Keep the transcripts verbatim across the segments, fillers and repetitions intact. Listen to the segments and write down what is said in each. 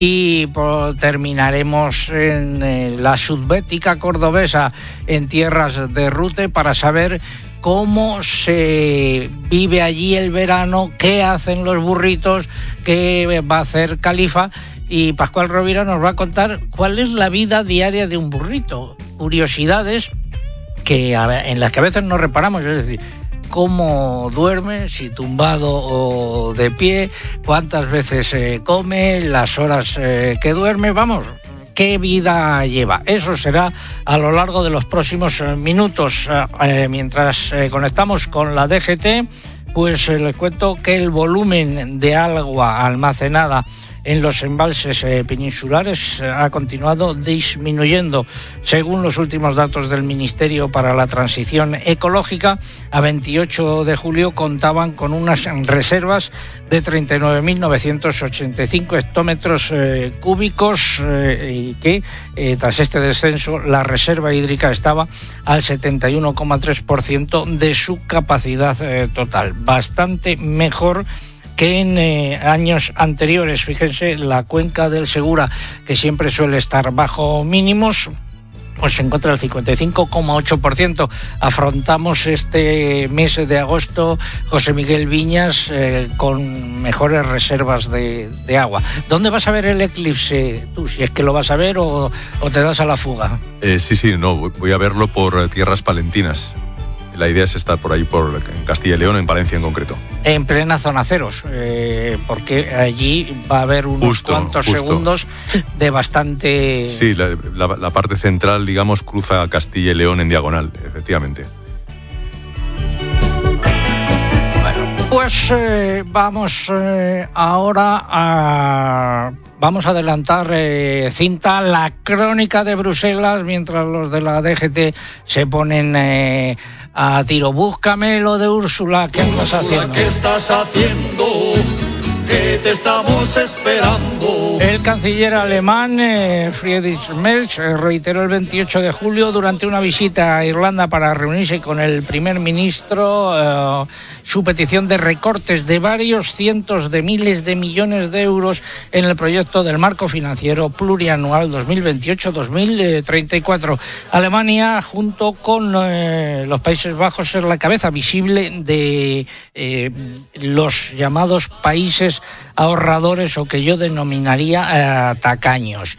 Y pues, terminaremos en eh, la Subbética cordobesa, en tierras de Rute, para saber cómo se vive allí el verano, qué hacen los burritos, qué va a hacer Califa. Y Pascual Rovira nos va a contar cuál es la vida diaria de un burrito. Curiosidades que en las que a veces no reparamos, es decir, cómo duerme, si tumbado o de pie, cuántas veces eh, come, las horas eh, que duerme, vamos, qué vida lleva. Eso será a lo largo de los próximos eh, minutos. Eh, mientras eh, conectamos con la D G T, pues eh, les cuento que el volumen de agua almacenada en los embalses eh, peninsulares eh, ha continuado disminuyendo. Según los últimos datos del Ministerio para la Transición Ecológica, a veintiocho de julio contaban con unas reservas de treinta y nueve mil novecientos ochenta y cinco hectómetros eh, cúbicos eh, y que eh, tras este descenso la reserva hídrica estaba al setenta y uno coma tres por ciento de su capacidad eh, total. Bastante mejor que en eh, años anteriores. Fíjense, la cuenca del Segura, que siempre suele estar bajo mínimos, pues se encuentra al cincuenta y cinco coma ocho por ciento. Afrontamos este mes de agosto, José Miguel Viñas, eh, con mejores reservas de, de agua. ¿Dónde vas a ver el eclipse tú? Si es que lo vas a ver o, o te das a la fuga. Eh, sí, sí, no, voy a verlo por tierras palentinas. La idea es estar por ahí, por en Castilla y León, en Palencia en concreto. En plena zona ceros, eh, porque allí va a haber unos justo, cuantos justo. segundos de bastante... Sí, la, la, la parte central, digamos, cruza Castilla y León en diagonal, efectivamente. Pues eh, vamos eh, ahora a... Vamos a adelantar eh, cinta, la crónica de Bruselas, mientras los de la D G T se ponen eh, a tiro. Búscame lo de Úrsula. ¿Qué estás haciendo? ¿Qué estás haciendo? Que te estamos esperando. El canciller alemán eh, Friedrich Merz eh, reiteró el veintiocho de julio durante una visita a Irlanda para reunirse con el primer ministro eh, su petición de recortes de varios cientos de miles de millones de euros en el proyecto del marco financiero plurianual dos mil veintiocho a dos mil treinta y cuatro. Alemania, junto con eh, los Países Bajos, es la cabeza visible de eh, los llamados países ahorradores, o que yo denominaría eh, tacaños.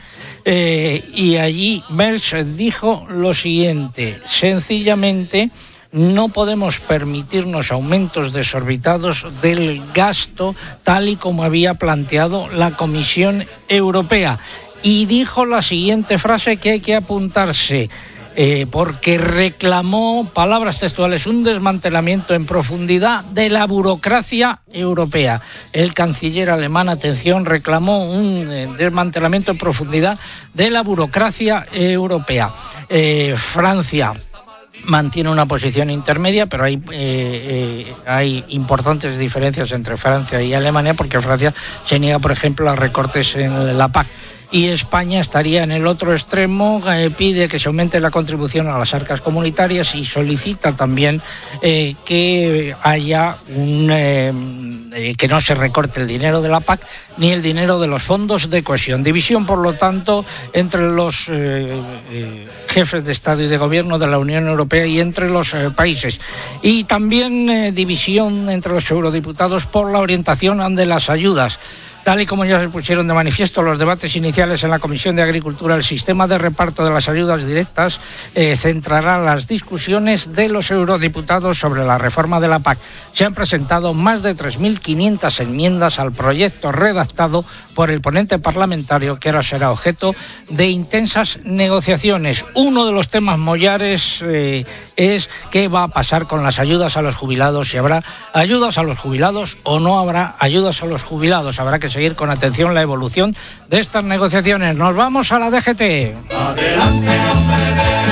Eh, y allí Merz dijo lo siguiente: sencillamente no podemos permitirnos aumentos desorbitados del gasto tal y como había planteado la Comisión Europea. Y dijo la siguiente frase que hay que apuntarse, eh, porque reclamó, palabras textuales, un desmantelamiento en profundidad de la burocracia europea. El canciller alemán, atención, reclamó un eh, desmantelamiento en profundidad de la burocracia europea. Eh, Francia mantiene una posición intermedia, pero hay, eh, eh, hay importantes diferencias entre Francia y Alemania, porque Francia se niega, por ejemplo, a recortes en la P A C. Y España estaría en el otro extremo, eh, pide que se aumente la contribución a las arcas comunitarias y solicita también eh, que haya un eh, eh, que no se recorte el dinero de la P A C ni el dinero de los fondos de cohesión. División, por lo tanto, entre los eh, eh, jefes de Estado y de Gobierno de la Unión Europea y entre los eh, países. Y también eh, división entre los eurodiputados por la orientación de las ayudas. Tal y como ya se pusieron de manifiesto los debates iniciales en la Comisión de Agricultura, el sistema de reparto de las ayudas directas eh, centrará las discusiones de los eurodiputados sobre la reforma de la P A C. Se han presentado más de tres mil quinientas enmiendas al proyecto redactado por el ponente parlamentario, que ahora será objeto de intensas negociaciones. Uno de los temas mollares eh, es qué va a pasar con las ayudas a los jubilados, si habrá ayudas a los jubilados o no habrá ayudas a los jubilados. Habrá que seguir con atención la evolución de estas negociaciones. Nos vamos a la D G T. Adelante, hombre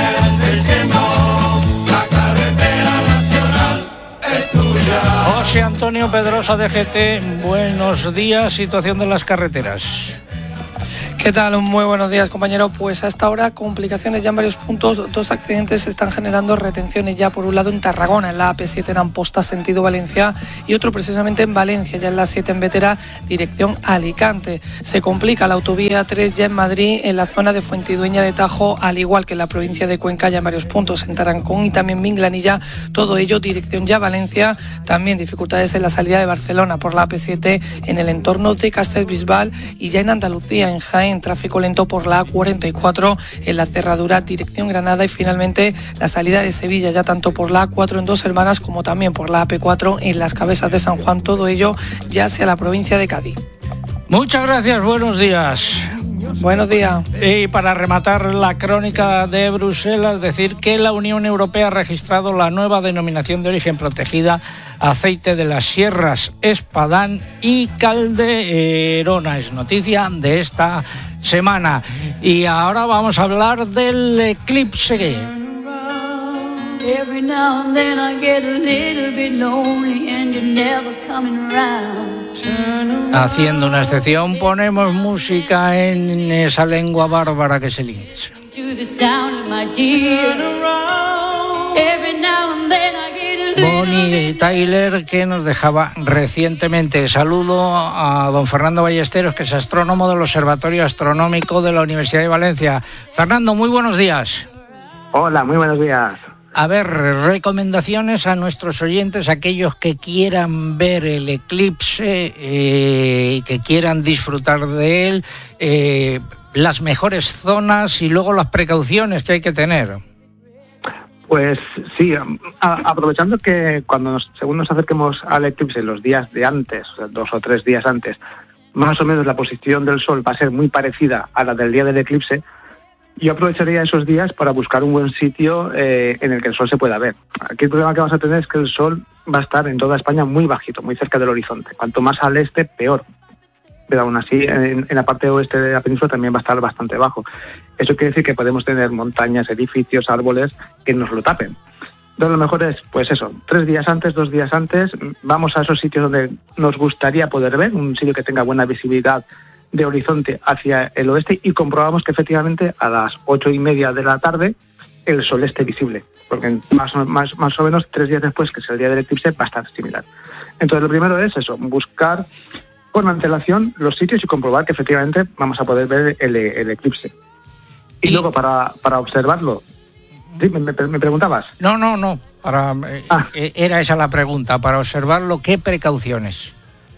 del sesenta, la carretera nacional es tuya. José Antonio Pedrosa, D G T, buenos días. Situación de las carreteras. ¿Qué tal? Muy buenos días, compañero. Pues a esta hora, complicaciones ya en varios puntos. Dos accidentes están generando retenciones ya. Por un lado en Tarragona, en la A P siete en Amposta, sentido Valencia, y otro precisamente en Valencia, ya en la siete en Bétera, dirección Alicante. Se complica la autovía tres ya en Madrid, en la zona de Fuentidueña de Tajo, al igual que en la provincia de Cuenca, ya en varios puntos, en Tarancón y también Minglanilla. Todo ello dirección ya Valencia. También dificultades en la salida de Barcelona por la A P siete en el entorno de Castellbisbal, y ya en Andalucía, en Jaén, en tráfico lento por la A cuarenta y cuatro en la cerradura dirección Granada, y finalmente la salida de Sevilla ya tanto por la A cuatro en Dos Hermanas como también por la A P cuatro en las Cabezas de San Juan, todo ello ya hacia la provincia de Cádiz. Muchas gracias, buenos días. Buenos días. Y para rematar la crónica de Bruselas, decir que la Unión Europea ha registrado la nueva denominación de origen protegida aceite de las sierras Espadán y Calderona. Es noticia de esta semana. Y ahora vamos a hablar del eclipse. Every now and then I get a little bit lonely and you're never coming around. Haciendo una excepción, ponemos música en esa lengua bárbara que es el inglés. Bonnie Tyler, que nos dejaba recientemente. Saludo a don Fernando Ballesteros, que es astrónomo del Observatorio Astronómico de la Universidad de Valencia. Fernando, muy buenos días. Hola, muy buenos días. A ver, recomendaciones a nuestros oyentes, aquellos que quieran ver el eclipse, eh, que quieran disfrutar de él, eh, las mejores zonas y luego las precauciones que hay que tener. Pues sí, a, aprovechando que cuando nos, según nos acerquemos al eclipse los días de antes, dos o tres días antes, más o menos la posición del Sol va a ser muy parecida a la del día del eclipse. Yo aprovecharía esos días para buscar un buen sitio eh, en el que el Sol se pueda ver. Aquí el problema que vamos a tener es que el Sol va a estar en toda España muy bajito, muy cerca del horizonte. Cuanto más al este, peor. Pero aún así, en, en la parte oeste de la península también va a estar bastante bajo. Eso quiere decir que podemos tener montañas, edificios, árboles que nos lo tapen. Entonces lo mejor es, pues eso, tres días antes, dos días antes, vamos a esos sitios donde nos gustaría poder ver, un sitio que tenga buena visibilidad de horizonte hacia el oeste, y comprobamos que efectivamente a las ocho y media de la tarde el Sol esté visible, porque más, más, más o menos tres días después, que es el día del eclipse, va a estar similar. Entonces lo primero es eso, buscar con antelación los sitios y comprobar que efectivamente vamos a poder ver el, el eclipse. Y, y luego para, para observarlo, ¿sí? ¿Me, me, me preguntabas? No, no, no, para, ah. eh, era esa la pregunta, para observarlo, ¿qué precauciones?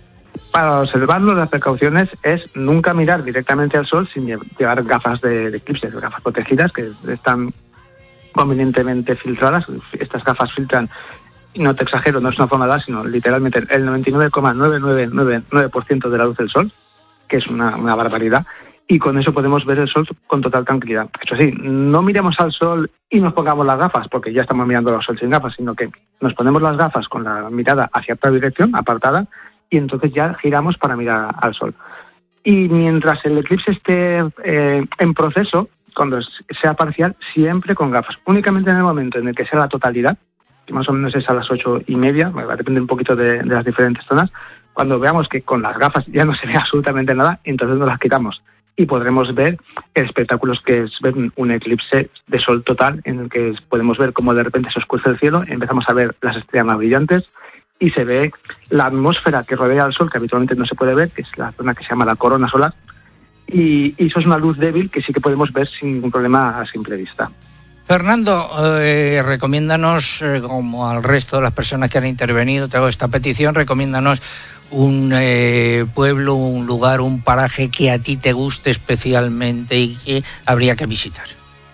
Para observarlo, las precauciones es nunca mirar directamente al Sol sin llevar gafas de, de eclipse, gafas protegidas que están convenientemente filtradas. Estas gafas filtran, y no te exagero, no es una forma de dar, sino literalmente el noventa y nueve coma nueve nueve nueve nueve por ciento de la luz del Sol, que es una, una barbaridad, y con eso podemos ver el Sol con total tranquilidad. Eso sí, no miremos al Sol y nos pongamos las gafas, porque ya estamos mirando al Sol sin gafas, sino que nos ponemos las gafas con la mirada hacia otra dirección, apartada, y entonces ya giramos para mirar al Sol. Y mientras el eclipse esté eh, en proceso, cuando sea parcial, siempre con gafas. Únicamente en el momento en el que sea la totalidad, que más o menos es a las ocho y media, va a depender un poquito de, de las diferentes zonas, cuando veamos que con las gafas ya no se ve absolutamente nada, entonces nos las quitamos y podremos ver el espectáculo que es ver un eclipse de Sol total, en el que podemos ver cómo de repente se oscurece el cielo, empezamos a ver las estrellas más brillantes, y se ve la atmósfera que rodea al Sol, que habitualmente no se puede ver, que es la zona que se llama la corona solar, y, y eso es una luz débil que sí que podemos ver sin ningún problema a simple vista. Fernando, eh, recomiéndanos, eh, como al resto de las personas que han intervenido, te hago esta petición, recomiéndanos un eh, pueblo, un lugar, un paraje que a ti te guste especialmente y que habría que visitar.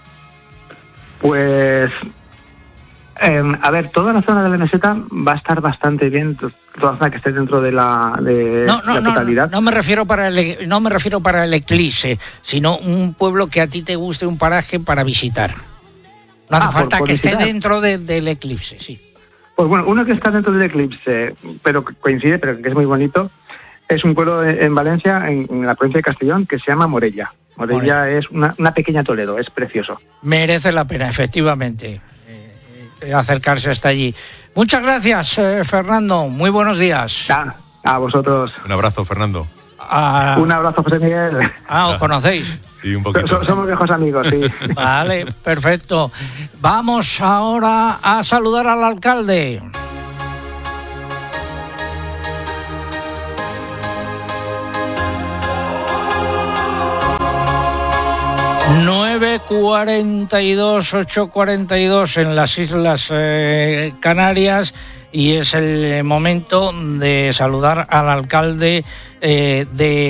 Pues... Eh, a ver, toda la zona de la meseta va a estar bastante bien, toda la zona que esté dentro de la, de no, no, la totalidad. No, no, no me refiero para el, no me refiero para el eclipse, sino un pueblo que a ti te guste, un paraje para visitar. No hace ah, falta por, por que visitar. Esté dentro de, del eclipse, sí. Pues bueno, uno que está dentro del eclipse, pero coincide, pero que es muy bonito, es un pueblo en Valencia, en, en la provincia de Castellón, que se llama Morella. Morella, Morella. es una, una pequeña Toledo, es precioso. Merece la pena, efectivamente, eh, acercarse hasta allí. Muchas gracias, eh, Fernando. Muy buenos días. Ah, a vosotros. Un abrazo, Fernando. a... Un abrazo, José Miguel. Ah, ¿os conocéis? Sí, un poquito. So- somos viejos amigos, sí. Vale, perfecto. Vamos ahora a saludar al alcalde. nueve cuarenta y dos, ocho cuarenta y dos en las Islas eh, Canarias, y es el momento de saludar al alcalde eh,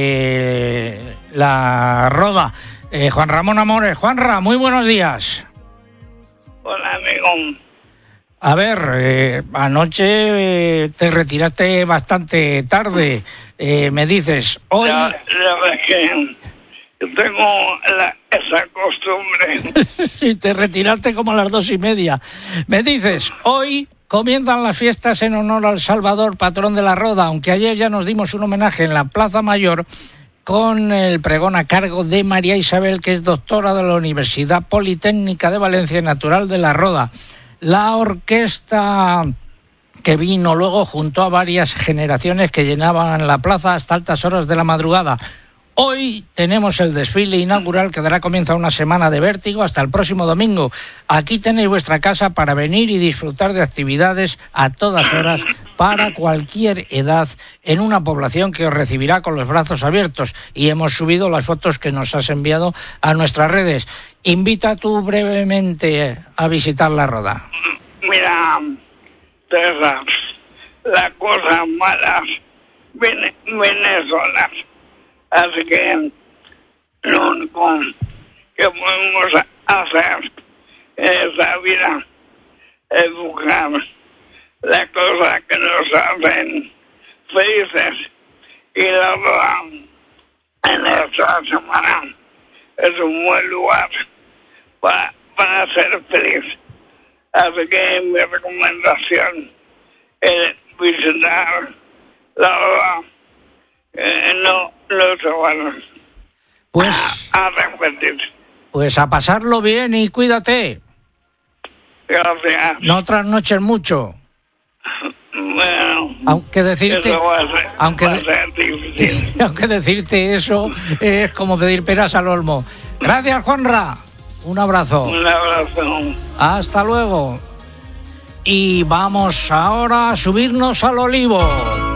de La Roda, eh, Juan Ramón Amores. Juanra, muy buenos días. Hola, amigo. A ver, eh, anoche eh, te retiraste bastante tarde. Eh, me dices, hoy... La, la verdad que tengo la, esa costumbre. y te retiraste como a las dos y media. Me dices, hoy comienzan las fiestas en honor al Salvador, patrón de La Roda, aunque ayer ya nos dimos un homenaje en la Plaza Mayor con el pregón a cargo de María Isabel, que es doctora de la Universidad Politécnica de Valencia y natural de La Roda. La orquesta que vino luego juntó a varias generaciones que llenaban la plaza hasta altas horas de la madrugada. Hoy tenemos el desfile inaugural que dará comienzo a una semana de vértigo hasta el próximo domingo. Aquí tenéis vuestra casa para venir y disfrutar de actividades a todas horas para cualquier edad en una población que os recibirá con los brazos abiertos. Y hemos subido las fotos que nos has enviado a nuestras redes. Invita tú brevemente a visitar La Roda. Mira, Teresa, las cosas malas vienen, vienen solas. Así que lo único que podemos hacer en esta vida es buscar las cosas que nos hacen felices. Y la verdad, en esta semana es un buen lugar para, para ser feliz. Así que mi recomendación es visitar La Roda. Eh, no, no se van Pues, a, a repetir. pues a pasarlo bien y cuídate. Gracias. No trasnoches mucho. Bueno, Aunque decirte, eso va a ser, aunque, va a de- ser difícil. aunque decirte eso es como pedir peras al olmo. Gracias, Juanra. Un abrazo. Un abrazo. Hasta luego. Y vamos ahora a subirnos al olivo.